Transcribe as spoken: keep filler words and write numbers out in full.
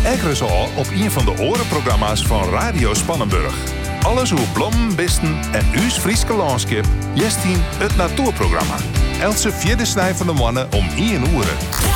Ekkeres al op een van de orenprogramma's van Radio Spannenburg. Alles hoe blommen, bisten en uws Frieske landschap. Jestien het natuurprogramma. Else vierde snij van de mannen om één uur.